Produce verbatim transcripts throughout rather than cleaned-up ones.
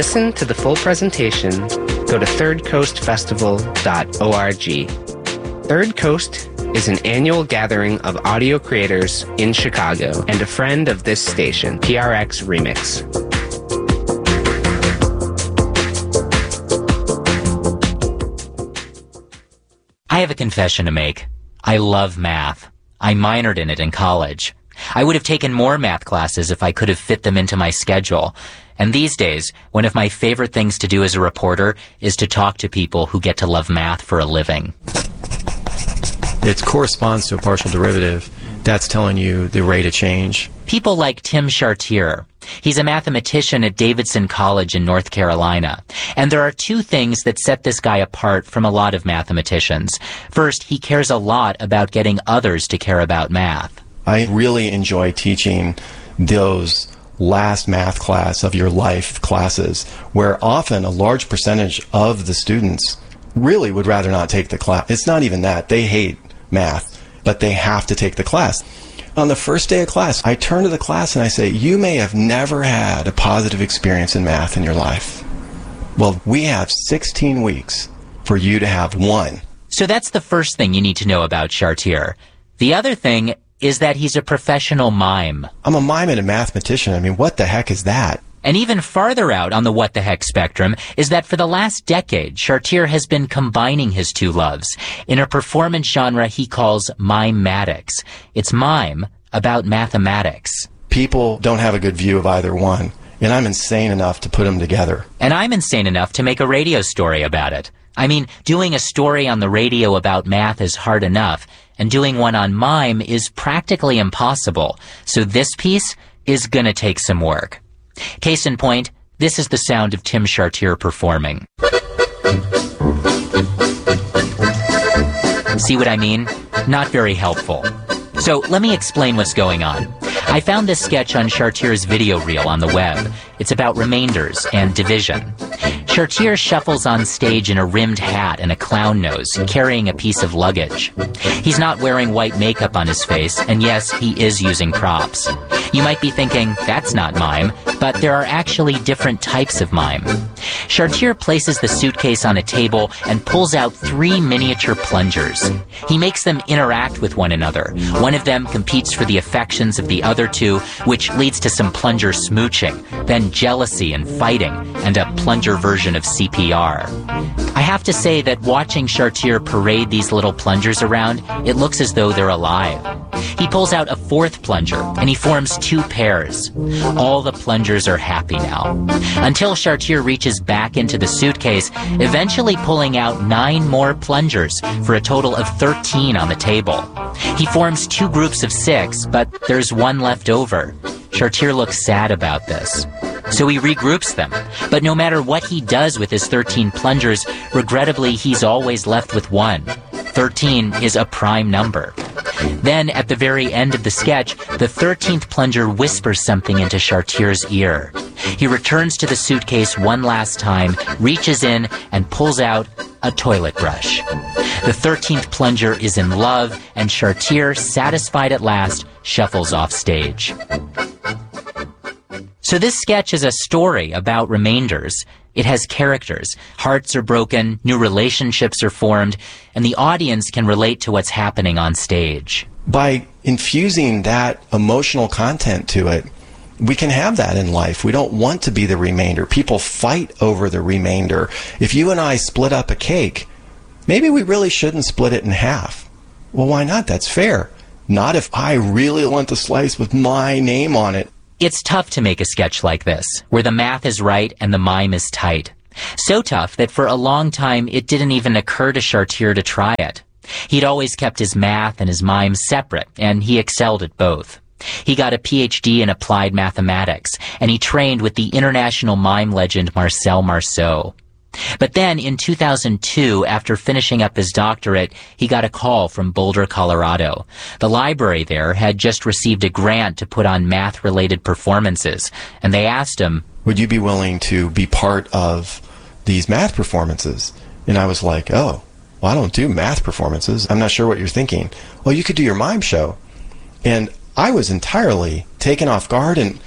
listen to the full presentation, go to third coast festival dot org. Third Coast is an annual gathering of audio creators in Chicago and a friend of this station, P R X Remix. I have a confession to make. I love math. I minored in it in college. I would have taken more math classes if I could have fit them into my schedule. And these days, one of my favorite things to do as a reporter is to talk to people who get to love math for a living. It corresponds to a partial derivative. That's telling you the rate of change. People like Tim Chartier. He's a mathematician at Davidson College in North Carolina. And there are two things that set this guy apart from a lot of mathematicians. First, he cares a lot about getting others to care about math. I really enjoy teaching those last math class of your life classes, where often a large percentage of the students really would rather not take the class. It's not even that. They hate math, but they have to take the class. On the first day of class, I turn to the class and I say, you may have never had a positive experience in math in your life. Well, we have sixteen weeks for you to have one. So that's the first thing you need to know about Chartier. The other thing is that he's a professional mime. I'm a mime and a mathematician. I mean, what the heck is that? And even farther out on the what the heck spectrum is that for the last decade, Chartier has been combining his two loves in a performance genre he calls mimatics. It's mime about mathematics. People don't have a good view of either one, and I'm insane enough to put them together. And I'm insane enough to make a radio story about it. I mean, doing a story on the radio about math is hard enough, and doing one on mime is practically impossible. So this piece is gonna take some work. Case in point, this is the sound of Tim Chartier performing. See what I mean? Not very helpful. So let me explain what's going on. I found this sketch on Chartier's video reel on the web. It's about remainders and division. Chartier shuffles on stage in a rimmed hat and a clown nose, carrying a piece of luggage. He's not wearing white makeup on his face, and yes, he is using props. You might be thinking, that's not mime, but there are actually different types of mime. Chartier places the suitcase on a table and pulls out three miniature plungers. He makes them interact with one another. One of them competes for the affections of the other two, which leads to some plunger smooching, then jealousy and fighting, and a plunger version of C P R. I have to say that watching Chartier parade these little plungers around, it looks as though they're alive. He pulls out a fourth plunger, and he forms two pairs. All the plungers are happy now, until Chartier reaches back into the suitcase, eventually pulling out nine more plungers for a total of thirteen on the table. He forms two groups of six, but there's one left over. Chartier looks sad about this. So he regroups them. But no matter what he does with his thirteen plungers, regrettably, he's always left with one. thirteen is a prime number. Then, at the very end of the sketch, the thirteenth plunger whispers something into Chartier's ear. He returns to the suitcase one last time, reaches in, and pulls out a toilet brush. The thirteenth plunger is in love, and Chartier, satisfied at last, shuffles off stage. So this sketch is a story about remainders. It has characters. Hearts are broken, new relationships are formed, and the audience can relate to what's happening on stage. By infusing that emotional content to it, we can have that in life. We don't want to be the remainder. People fight over the remainder. If you and I split up a cake, maybe we really shouldn't split it in half. Well, why not? That's fair. Not if I really want the slice with my name on it. It's tough to make a sketch like this, where the math is right and the mime is tight. So tough that for a long time it didn't even occur to Chartier to try it. He'd always kept his math and his mime separate, and he excelled at both. He got a P H D in applied mathematics, and he trained with the international mime legend Marcel Marceau. But then, in two thousand two, after finishing up his doctorate, he got a call from Boulder, Colorado. The library there had just received a grant to put on math-related performances, and they asked him, would you be willing to be part of these math performances? And I was like, oh, well, I don't do math performances. I'm not sure what you're thinking. Well, you could do your mime show. And I was entirely taken off guard, and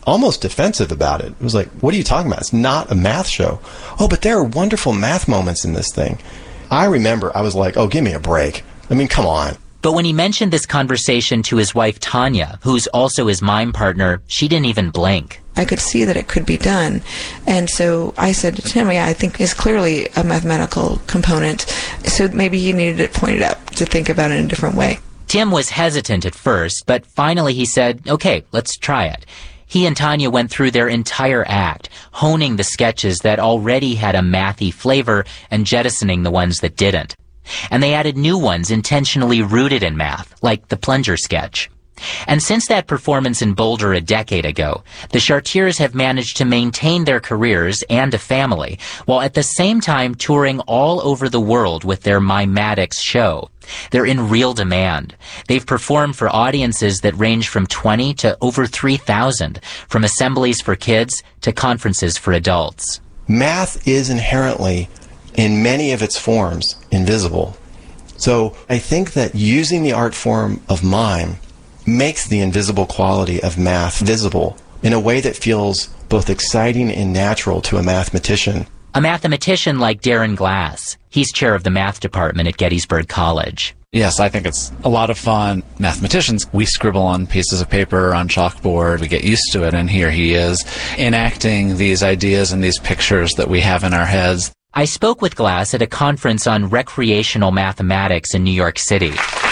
almost defensive about it. It was like, what are you talking about? It's not a math show. Oh, but there are wonderful math moments in this thing. I remember I was like, oh, give me a break. I mean, come on. But when he mentioned this conversation to his wife, Tanya, who's also his mime partner, she didn't even blink. I could see that it could be done. And so I said to Tim, yeah, I think it's clearly a mathematical component. So maybe he needed it pointed out to think about it in a different way. Tim was hesitant at first, but finally he said, okay, let's try it. He and Tanya went through their entire act, honing the sketches that already had a mathy flavor and jettisoning the ones that didn't. And they added new ones intentionally rooted in math, like the plunger sketch. And since that performance in Boulder a decade ago, the Chartiers have managed to maintain their careers and a family, while at the same time touring all over the world with their Mimatics show. They're in real demand. They've performed for audiences that range from twenty to over three thousand, from assemblies for kids to conferences for adults. Math is inherently, in many of its forms, invisible. So I think that using the art form of mime makes the invisible quality of math visible in a way that feels both exciting and natural to a mathematician. A mathematician like Darren Glass. He's chair of the math department at Gettysburg College. Yes, I think it's a lot of fun. Mathematicians, we scribble on pieces of paper, on chalkboard, we get used to it, and here he is enacting these ideas and these pictures that we have in our heads. I spoke with Glass at a conference on recreational mathematics in New York City.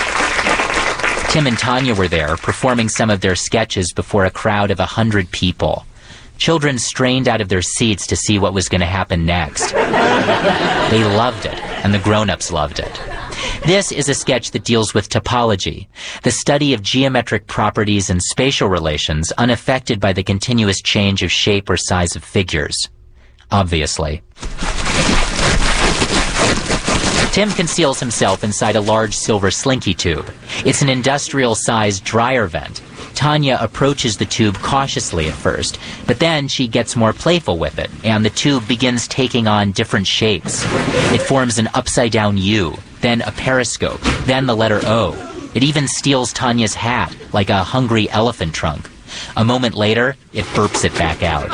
Tim and Tanya were there, performing some of their sketches before a crowd of a hundred people. Children strained out of their seats to see what was going to happen next. They loved it, and the grown-ups loved it. This is a sketch that deals with topology, the study of geometric properties and spatial relations unaffected by the continuous change of shape or size of figures. Obviously. Tim conceals himself inside a large silver slinky tube. It's an industrial-sized dryer vent. Tanya approaches the tube cautiously at first, but then she gets more playful with it, and the tube begins taking on different shapes. It forms an upside-down U, then a periscope, then the letter O. It even steals Tanya's hat, like a hungry elephant trunk. A moment later, it burps it back out.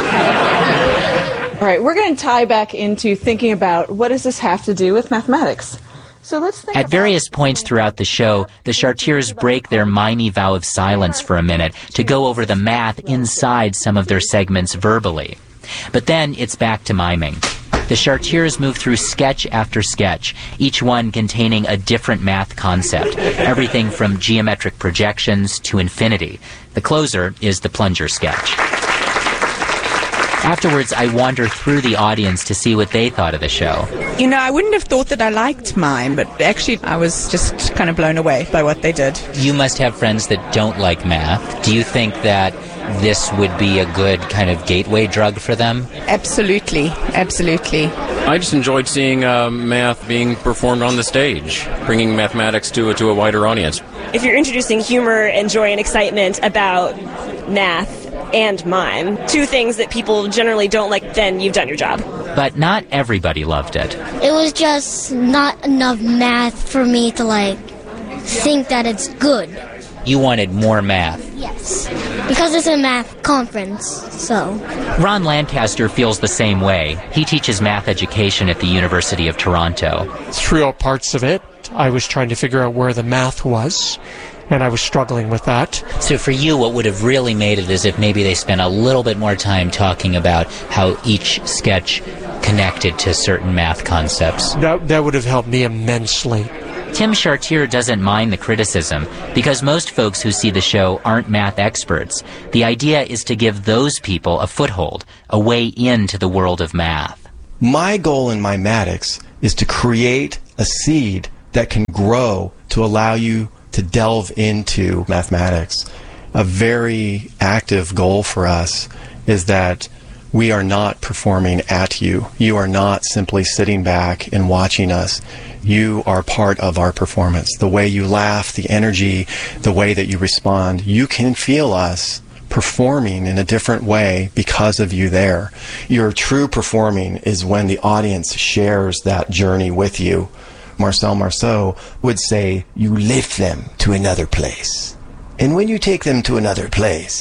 All right, we're going to tie back into thinking about what does this have to do with mathematics. So let's think At various points throughout the show, the Chartiers break their mimey vow of silence for a minute to go over the math inside some of their segments verbally. But then it's back to miming. The Chartiers move through sketch after sketch, each one containing a different math concept, everything from geometric projections to infinity. The closer is the plunger sketch. Afterwards, I wander through the audience to see what they thought of the show. You know, I wouldn't have thought that I liked mime, but actually I was just kind of blown away by what they did. You must have friends that don't like math. Do you think that this would be a good kind of gateway drug for them? Absolutely, absolutely. I just enjoyed seeing uh, math being performed on the stage, bringing mathematics to a, to a wider audience. If you're introducing humor and joy and excitement about math and mime, two things that people generally don't like, then you've done your job. But not everybody loved it. It was just not enough math for me to, like, think that it's good. You wanted more math. Yes, because it's a math conference, so. Ron Lancaster feels the same way. He teaches math education at the University of Toronto. Throughout parts of it, I was trying to figure out where the math was, and I was struggling with that. So for you, what would have really made it is if maybe they spent a little bit more time talking about how each sketch connected to certain math concepts. That, that would have helped me immensely. Tim Chartier doesn't mind the criticism because most folks who see the show aren't math experts. The idea is to give those people a foothold, a way into the world of math. My goal in Mimatics is to create a seed that can grow to allow you to delve into mathematics. A very active goal for us is that we are not performing at you. You are not simply sitting back and watching us. You are part of our performance. The way you laugh, the energy, the way that you respond, you can feel us performing in a different way because of you there. Your true performing is when the audience shares that journey with you. Marcel Marceau would say, you lift them to another place. And when you take them to another place,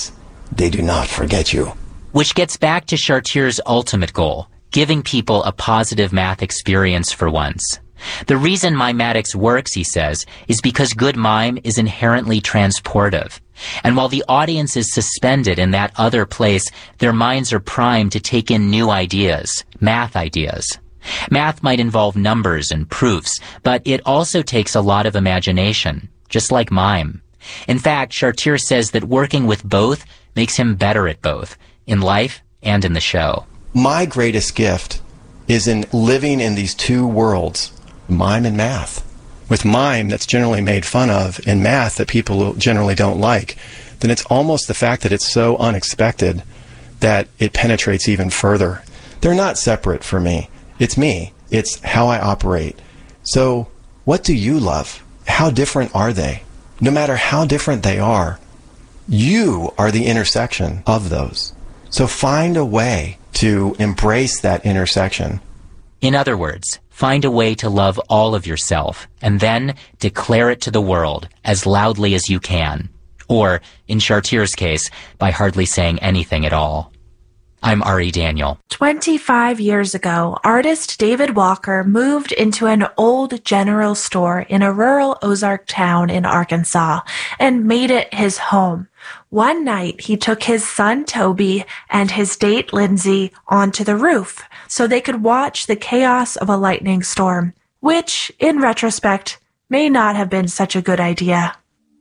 they do not forget you. Which gets back to Chartier's ultimate goal, giving people a positive math experience for once. The reason Mimetics works, he says, is because good mime is inherently transportive. And while the audience is suspended in that other place, their minds are primed to take in new ideas, math ideas. Math might involve numbers and proofs, but it also takes a lot of imagination, just like mime. In fact, Chartier says that working with both makes him better at both, in life and in the show. My greatest gift is in living in these two worlds, mime and math. With mime that's generally made fun of, and math that people generally don't like, then it's almost the fact that it's so unexpected that it penetrates even further. They're not separate for me. It's me. It's how I operate. So, what do you love? How different are they? No matter how different they are, you are the intersection of those. So find a way to embrace that intersection. In other words, find a way to love all of yourself and then declare it to the world as loudly as you can. Or, in Chartier's case, by hardly saying anything at all. I'm Ari Daniel. twenty-five years ago, artist David Walker moved into an old general store in a rural Ozark town in Arkansas and made it his home. One night, he took his son Toby and his date Lindsay onto the roof so they could watch the chaos of a lightning storm, which, in retrospect, may not have been such a good idea.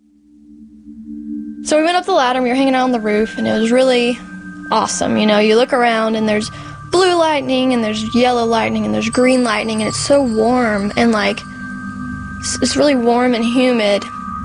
So we went up the ladder and we were hanging out on the roof, and it was really awesome. You know, you look around and there's blue lightning and there's yellow lightning and there's green lightning, and it's so warm and like it's really warm and humid,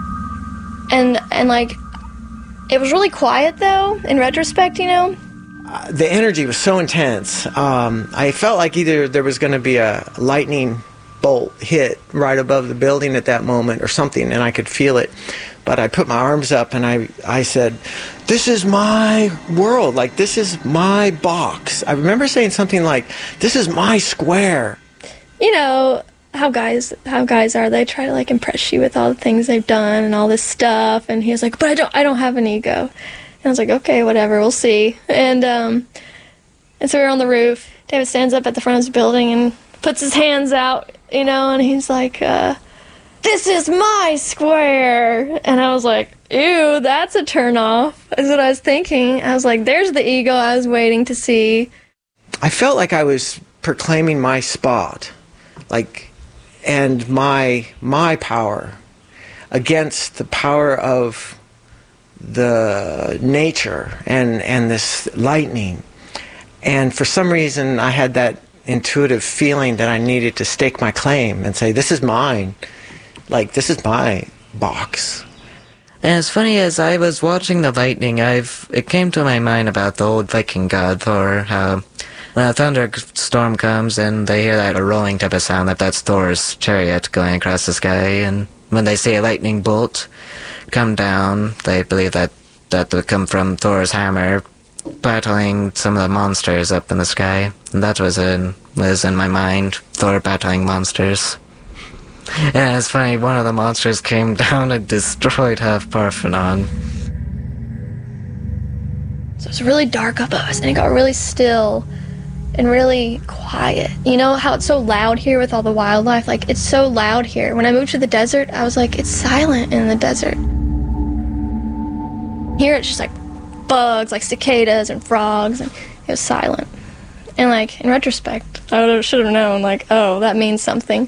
and and like it was really quiet though in retrospect, you know. Uh, the energy was so intense. um, I felt like either there was going to be a lightning bolt hit right above the building at that moment or something, and I could feel it. But I put my arms up and I, I said, this is my world, like this is my box. I remember saying something like, this is my square. You know how guys how guys are, they try to like impress you with all the things they've done and all this stuff, and he was like, but I don't I don't have an ego. And I was like, okay, whatever, we'll see. And um and so we were on the roof. David stands up at the front of his building and puts his hands out, you know, and he's like, uh this is my square. And I was like, ew, that's a turnoff. That's what I was thinking. I was like, there's the ego I was waiting to see. I felt like I was proclaiming my spot, like, and my my power against the power of the nature and, and this lightning. And for some reason, I had that intuitive feeling that I needed to stake my claim and say, this is mine. Like, this is my box. And as funny as I was watching the lightning, I've it came to my mind about the old Viking god Thor, how when a thunderstorm comes and they hear that rolling type of sound, that that's Thor's chariot going across the sky, and when they see a lightning bolt come down, they believe that that would come from Thor's hammer battling some of the monsters up in the sky. And that was in, was in my mind, Thor battling monsters. Yeah, it's funny, one of the monsters came down and destroyed half Parthenon. So it was really dark above us, and it got really still and really quiet. You know how it's so loud here with all the wildlife? Like, it's so loud here. When I moved to the desert, I was like, it's silent in the desert. Here it's just like bugs, like cicadas and frogs, and it was silent. And like, in retrospect, I should have known, like, oh, that means something.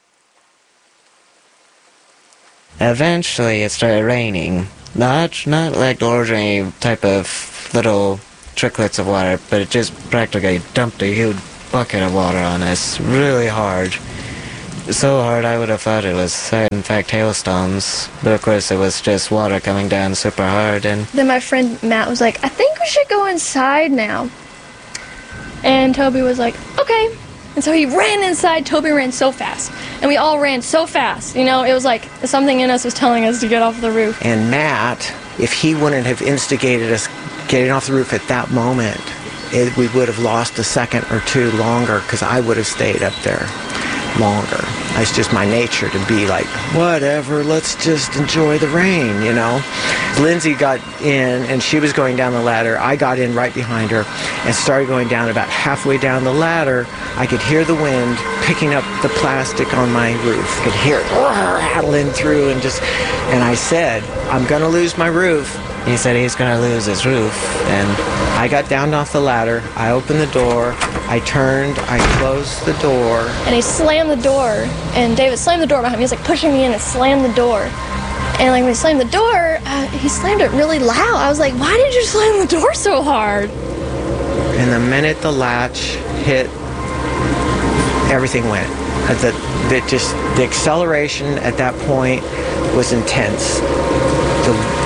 Eventually it started raining. Not not like the ordinary type of little tricklets of water, but it just practically dumped a huge bucket of water on us really hard. So hard I would have thought it was, in fact, hailstones. But of course it was just water coming down super hard. And then my friend Matt was like, I think we should go inside now. And Toby was like, okay. And so he ran inside. Toby ran so fast. And we all ran so fast. You know, it was like something in us was telling us to get off the roof. And Matt, if he wouldn't have instigated us getting off the roof at that moment, it, we would have lost a second or two longer, because I would have stayed up there. longer. It's just my nature to be like, whatever, let's just enjoy the rain, you know. Lindsay got in, and she was going down the ladder. I got in right behind her and started going down. About halfway down the ladder, I could hear the wind picking up the plastic on my roof. I could hear it rattling through, and just, and I said, I'm going to lose my roof. He said he's going to lose his roof, and I got down off the ladder. I opened the door. I turned. I closed the door. And he slammed the door, and David slammed the door behind me. He was like pushing me in and slammed the door. And like when he slammed the door, uh, he slammed it really loud. I was like, why did you slam the door so hard? And the minute the latch hit, everything went. The, the, just, the acceleration at that point was intense. The,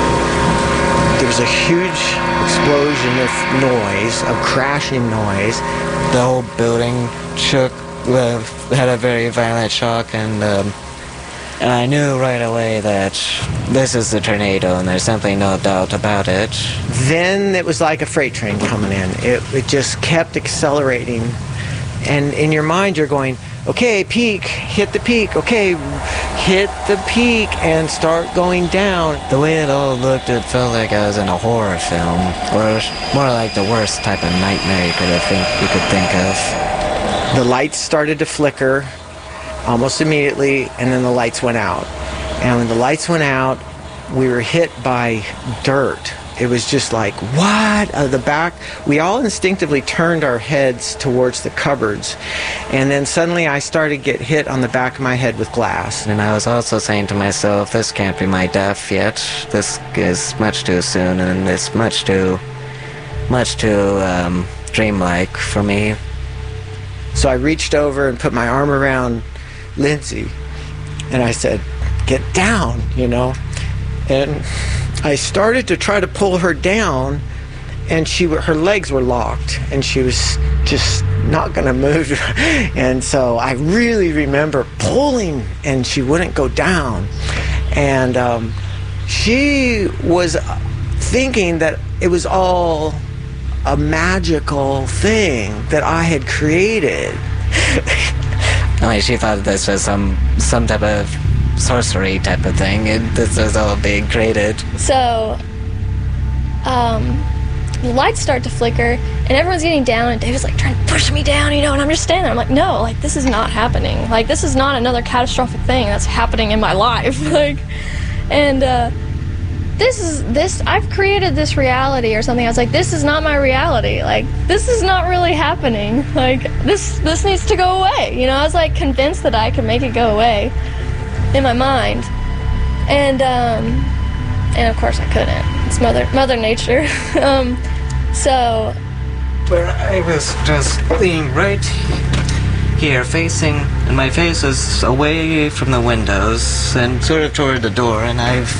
there was a huge explosion of noise, of crashing noise. The whole building shook, uh, had a very violent shock, and um, and I knew right away that this is the tornado, and there's simply no doubt about it. Then it was like a freight train coming in. It, it just kept accelerating, and in your mind you're going, okay, peak, hit the peak, okay, hit the peak, and start going down. The way it all looked, it felt like I was in a horror film, or more like the worst type of nightmare you could, think, you could think of. The lights started to flicker almost immediately, and then the lights went out. And when the lights went out, we were hit by dirt. It was just like, what? Uh, the back, we all instinctively turned our heads towards the cupboards. And then suddenly I started to get hit on the back of my head with glass. And I was also saying to myself, this can't be my death yet. This is much too soon, and it's much too, much too um, dreamlike for me. So I reached over and put my arm around Lindsay, and I said, get down, you know. And I started to try to pull her down, and she her legs were locked, and she was just not going to move. And so I really remember pulling, and she wouldn't go down. And um, she was thinking that it was all a magical thing that I had created. I mean, she thought this was some some type of sorcery type of thing. It, this was all being created. So, um, the lights start to flicker, and everyone's getting down, and David's like trying to push me down, you know, and I'm just standing there. I'm like, no, like, this is not happening. Like, this is not another catastrophic thing that's happening in my life. Like, and, uh, this is, this, I've created this reality or something. I was like, this is not my reality. Like, this is not really happening. Like, this, this needs to go away. You know, I was, like, convinced that I could make it go away in my mind. And, um, and of course I couldn't. It's Mother, Mother Nature. um, so. Where I was just leaning right here, facing, and my face was away from the windows and sort of toward the door, and I've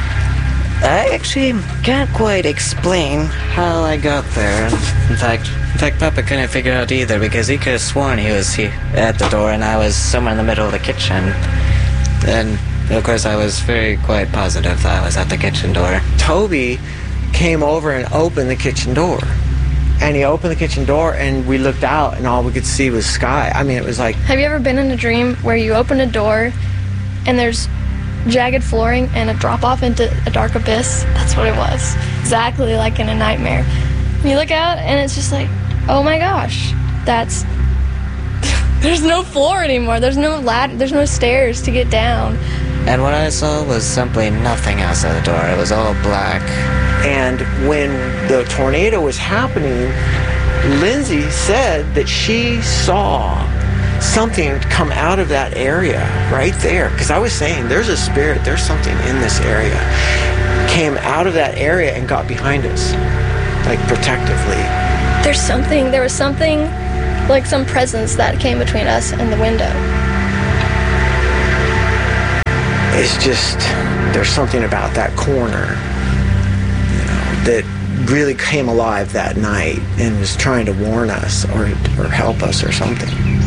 I actually can't quite explain how I got there. In fact, in fact, Papa couldn't figure out either, because he could have sworn he was he, at the door and I was somewhere in the middle of the kitchen. And, of course, I was very quite positive that I was at the kitchen door. Toby came over and opened the kitchen door. And he opened the kitchen door, and we looked out, and all we could see was sky. I mean, it was like... Have you ever been in a dream where you open a door, and there's jagged flooring and a drop-off into a dark abyss? That's what it was. Exactly like in a nightmare. You look out, and it's just like, oh my gosh, that's... There's no floor anymore. There's no ladder. There's no stairs to get down. And what I saw was simply nothing outside the door. It was all black. And when the tornado was happening, Lindsay said that she saw something come out of that area right there. Because I was saying, there's a spirit, there's something in this area. Came out of that area and got behind us, like protectively. There's something, there was something, like some presence that came between us and the window. It's just, there's something about that corner, you know, that really came alive that night and was trying to warn us or, or help us or something.